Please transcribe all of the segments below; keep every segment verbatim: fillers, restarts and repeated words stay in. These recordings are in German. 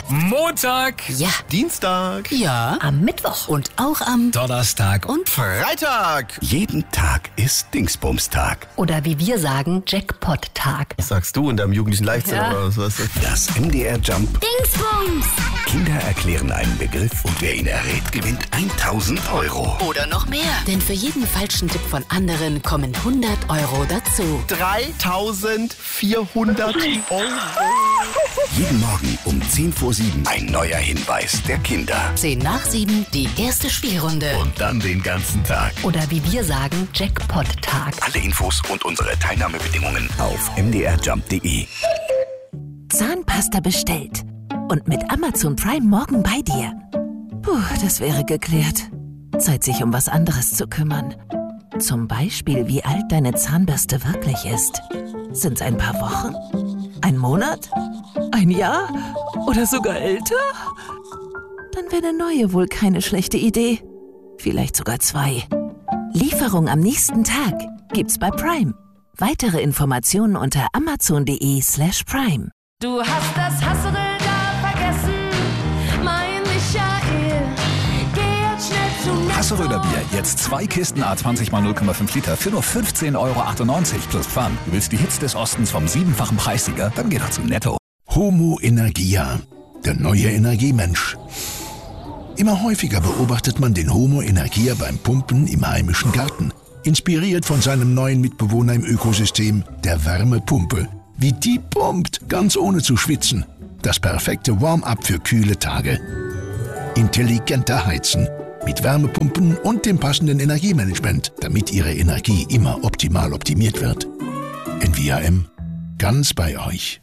Montag, Ja. Dienstag, Ja. Am Mittwoch. Und auch am Donnerstag und Freitag. Jeden Tag ist Dingsbums-Tag. Oder wie wir sagen, Jackpot-Tag. Was sagst du in deinem jugendlichen Leichtsinn? Ja. Oder was weißt du? Das M D R Jump. Dingsbums! Kinder erklären einen Begriff und wer ihn errät, gewinnt tausend Euro. Oder noch mehr. Denn für jeden falschen Tipp von anderen kommen hundert Euro dazu. dreitausendvierhundert Euro. Jeden Morgen um zehn vor sieben ein neuer Hinweis der Kinder. Zehn nach sieben, die erste Spielrunde. Und dann den ganzen Tag. Oder wie wir sagen, Jackpot-Tag. Alle Infos und unsere Teilnahmebedingungen auf m d r jump punkt d e. Zahnpasta bestellt. Und mit Amazon Prime morgen bei dir. Puh, das wäre geklärt. Zeit, sich um was anderes zu kümmern. Zum Beispiel, wie alt deine Zahnbürste wirklich ist. Sind's ein paar Wochen? Ein Monat? Ein Jahr? Oder sogar älter? Dann wäre eine neue wohl keine schlechte Idee. Vielleicht sogar zwei. Lieferung am nächsten Tag gibt's bei Prime. Weitere Informationen unter amazon.de slash prime. Du hast das Hasseln da vergessen, mein Michael. Geh jetzt schnell zu Netto. Hasseröder Bier, jetzt zwei Kisten A zwanzig mal null Komma fünf Liter für nur fünfzehn Euro achtundneunzig plus Pfand. Du willst die Hits des Ostens vom siebenfachen Preissieger? Dann geh doch zu Netto. Homo Energia, der neue Energiemensch. Immer häufiger beobachtet man den Homo Energia beim Pumpen im heimischen Garten. Inspiriert von seinem neuen Mitbewohner im Ökosystem, der Wärmepumpe. Wie die pumpt, ganz ohne zu schwitzen. Das perfekte Warm-up für kühle Tage. Intelligenter Heizen. Mit Wärmepumpen und dem passenden Energiemanagement, damit Ihre Energie immer optimal optimiert wird. N V A M. Ganz bei euch.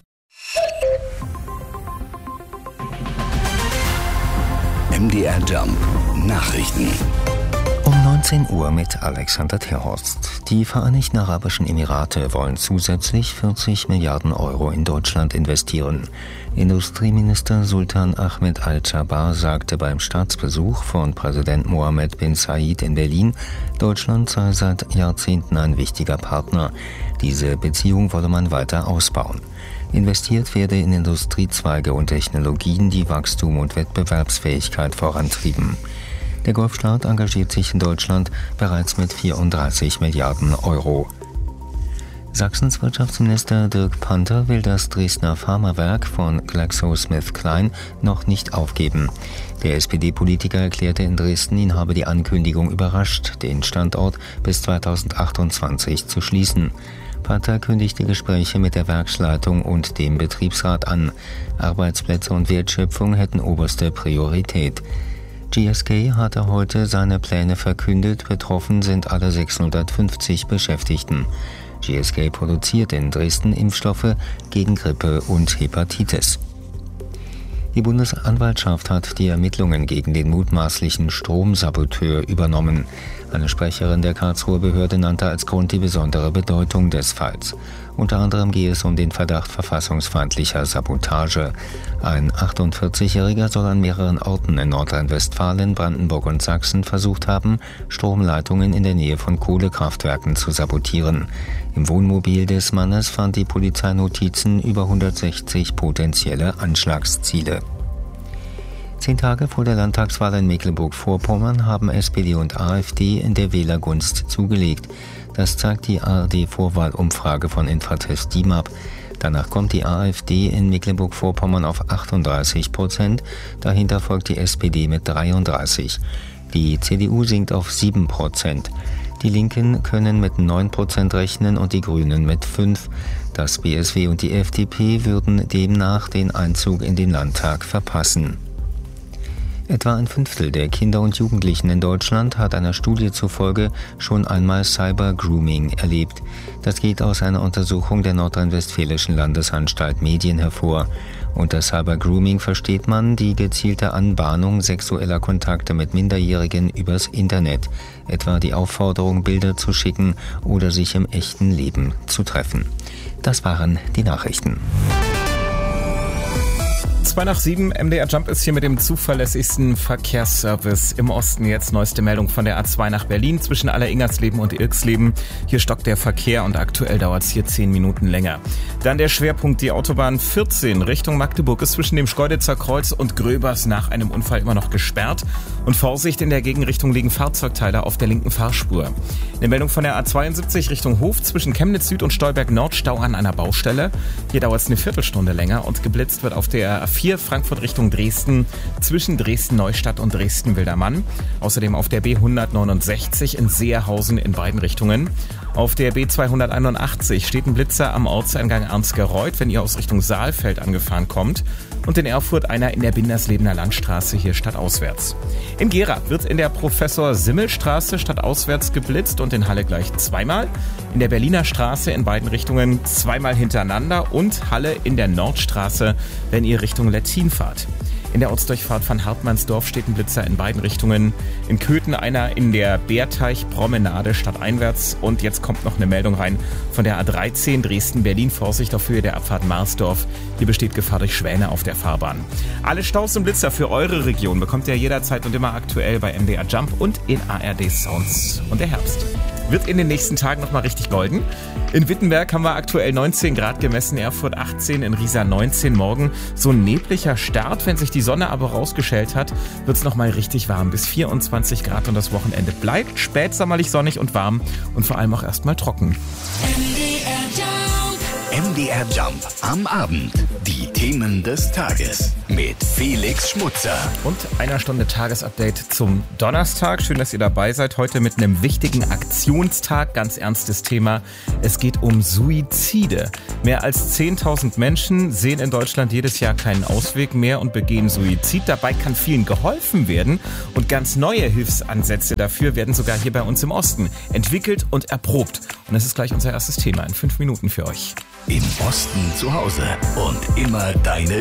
M D R Jump. Nachrichten. Um neunzehn Uhr mit Alexander Terhorst. Die Vereinigten Arabischen Emirate wollen zusätzlich vierzig Milliarden Euro in Deutschland investieren. Industrieminister Sultan Ahmed Al-Jaber sagte beim Staatsbesuch von Präsident Mohammed bin Zayed in Berlin, Deutschland sei seit Jahrzehnten ein wichtiger Partner. Diese Beziehung wolle man weiter ausbauen. Investiert werde in Industriezweige und Technologien, die Wachstum und Wettbewerbsfähigkeit vorantrieben. Der Golfstaat engagiert sich in Deutschland bereits mit vierunddreißig Milliarden Euro. Sachsens Wirtschaftsminister Dirk Panter will das Dresdner Pharmawerk von GlaxoSmithKline noch nicht aufgeben. Der S P D-Politiker erklärte in Dresden, ihn habe die Ankündigung überrascht, den Standort bis zweitausendachtundzwanzig zu schließen. Panter kündigte Gespräche mit der Werksleitung und dem Betriebsrat an. Arbeitsplätze und Wertschöpfung hätten oberste Priorität. G S K hatte heute seine Pläne verkündet, betroffen sind alle sechshundertfünfzig Beschäftigten. G S K produziert in Dresden Impfstoffe gegen Grippe und Hepatitis. Die Bundesanwaltschaft hat die Ermittlungen gegen den mutmaßlichen Stromsaboteur übernommen. Eine Sprecherin der Karlsruher Behörde nannte als Grund die besondere Bedeutung des Falls. Unter anderem gehe es um den Verdacht verfassungsfeindlicher Sabotage. Ein achtundvierzigjähriger soll an mehreren Orten in Nordrhein-Westfalen, Brandenburg und Sachsen versucht haben, Stromleitungen in der Nähe von Kohlekraftwerken zu sabotieren. Im Wohnmobil des Mannes fand die Polizei Notizen über hundertsechzig potenzielle Anschlagsziele. Zehn Tage vor der Landtagswahl in Mecklenburg-Vorpommern haben S P D und AfD in der Wählergunst zugelegt. Das zeigt die A R D-Vorwahlumfrage von Infratest DIMAP. Danach kommt die AfD in Mecklenburg-Vorpommern auf achtunddreißig Prozent, dahinter folgt die S P D mit dreiunddreißig. Die C D U sinkt auf sieben Prozent. Die Linken können mit neun Prozent rechnen und die Grünen mit fünf. Das B S W und die F D P würden demnach den Einzug in den Landtag verpassen. Etwa ein Fünftel der Kinder und Jugendlichen in Deutschland hat einer Studie zufolge schon einmal Cyber-Grooming erlebt. Das geht aus einer Untersuchung der nordrhein-westfälischen Landesanstalt Medien hervor. Unter Cyber-Grooming versteht man die gezielte Anbahnung sexueller Kontakte mit Minderjährigen übers Internet, etwa die Aufforderung, Bilder zu schicken oder sich im echten Leben zu treffen. Das waren die Nachrichten. Zwei nach sieben, M D R Jump ist hier mit dem zuverlässigsten Verkehrsservice im Osten. Jetzt neueste Meldung von der A zwei nach Berlin zwischen Aller-Ingersleben und Ilksleben. Hier stockt der Verkehr und aktuell dauert es hier zehn Minuten länger. Dann der Schwerpunkt, die Autobahn vierzehn Richtung Magdeburg ist zwischen dem Schkeuditzer Kreuz und Gröbers nach einem Unfall immer noch gesperrt. Und Vorsicht, in der Gegenrichtung liegen Fahrzeugteile auf der linken Fahrspur. Eine Meldung von der A zweiundsiebzig Richtung Hof zwischen Chemnitz Süd und Stolberg Nord, Stau an einer Baustelle. Hier dauert es eine Viertelstunde länger und geblitzt wird auf der A vier Frankfurt Richtung Dresden zwischen Dresden-Neustadt und Dresden-Wildermann. Außerdem auf der B hundertneunundsechzig in Seerhausen in beiden Richtungen. Auf der B zweihunderteinundachtzig steht ein Blitzer am Ortseingang Arnsgereuth, wenn ihr aus Richtung Saalfeld angefahren kommt. Und in Erfurt einer in der Binderslebener Landstraße hier stadtauswärts. In Gera wird in der Professor-Simmel-Straße stadtauswärts geblitzt und in Halle gleich zweimal. In der Berliner Straße in beiden Richtungen zweimal hintereinander und Halle in der Nordstraße, wenn ihr Richtung Lettin fahrt. In der Ortsdurchfahrt von Hartmannsdorf steht ein Blitzer in beiden Richtungen. In Köthen einer in der Bärteich-Promenade stadteinwärts. Und jetzt kommt noch eine Meldung rein von der A dreizehn Dresden-Berlin. Vorsicht auf Höhe der Abfahrt Marsdorf. Hier besteht Gefahr durch Schwäne auf der Fahrbahn. Alle Staus und Blitzer für eure Region bekommt ihr jederzeit und immer aktuell bei M D R Jump und in A R D Sounds. Und der Herbst wird in den nächsten Tagen nochmal richtig golden. In Wittenberg haben wir aktuell neunzehn Grad gemessen, Erfurt achtzehn, in Riesa neunzehn. Morgen so ein nebliger Start. Wenn sich die Sonne aber rausgeschält hat, wird es nochmal richtig warm. Bis vierundzwanzig Grad und das Wochenende bleibt spätsommerlich sonnig und warm und vor allem auch erstmal trocken. M D R Jump am Abend. Die Themen des Tages mit Felix Schmutzer. Und einer Stunde Tagesupdate zum Donnerstag. Schön, dass ihr dabei seid. Heute mit einem wichtigen Aktionstag. Ganz ernstes Thema. Es geht um Suizide. Mehr als zehntausend Menschen sehen in Deutschland jedes Jahr keinen Ausweg mehr und begehen Suizid. Dabei kann vielen geholfen werden. Und ganz neue Hilfsansätze dafür werden sogar hier bei uns im Osten entwickelt und erprobt. Und das ist gleich unser erstes Thema in fünf Minuten für euch. Im Osten zu Hause und immer deine